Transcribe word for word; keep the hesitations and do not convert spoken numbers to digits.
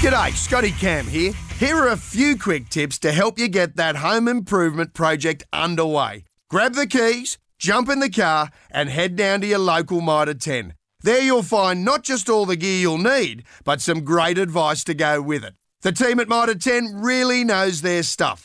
G'day, Scotty Cam here. Here are a few quick tips to help you get that home improvement project underway. Grab the keys, jump in the car and head down to your local Mitre ten. There you'll find not just all the gear you'll need, but some great advice to go with it. The team at Mitre ten really knows their stuff,